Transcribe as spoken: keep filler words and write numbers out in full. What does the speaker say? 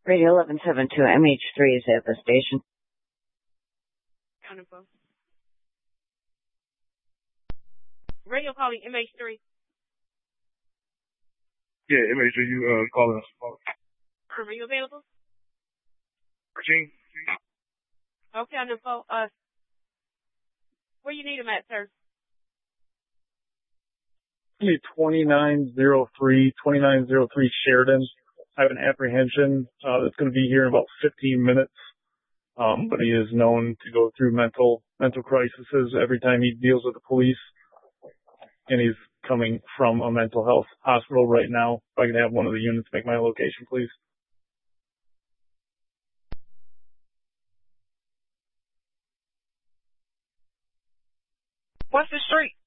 Radio eleven seven two M H three is at the station. Counter info. Radio calling M H three. Yeah, M H three, you uh, calling us. Are you available? Virginia? Okay, on the phone. Uh, where you need him at, sir? twenty-nine oh three, twenty-nine oh three Sheridan. I have an apprehension uh, that's going to be here in about fifteen minutes. Um, but he is known to go through mental mental crises every time he deals with the police. And he's coming from a mental health hospital right now. If I can have one of the units make my location, please. What's the street?